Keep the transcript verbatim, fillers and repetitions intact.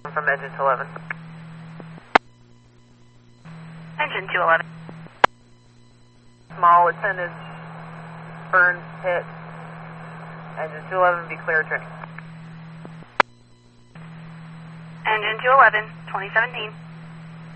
from engine two eleven. Engine two eleven. Small attendant, Burns hit. Engine two eleven, be clear training. Engine two eleven, twenty seventeen.